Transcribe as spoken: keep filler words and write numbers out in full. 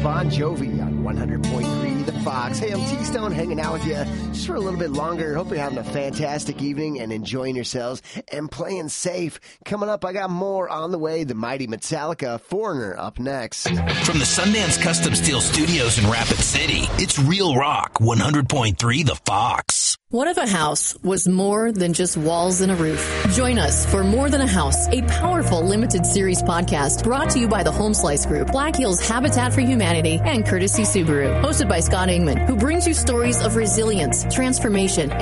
Bon Jovi on one hundred point three The Fox. Hey, I'm T-Stone hanging out with you just for a little bit longer. Hope you're having a fantastic evening and enjoying yourselves and playing safe. Coming up, I got more on the way. The mighty Metallica, Foreigner up next. From the Sundance Custom Steel Studios in Rapid City, it's Real Rock one hundred point three The Fox. What if a house was more than just walls and a roof? Join us for More Than a House, a powerful limited series podcast brought to you by the Home Slice Group, Black Hills Habitat for Humanity, and Courtesy Subaru. Hosted by Scott Ingman, who brings you stories of resilience, transformation,